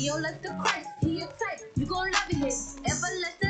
don't like the Christ, he your type, you gon' love it here. Everlasting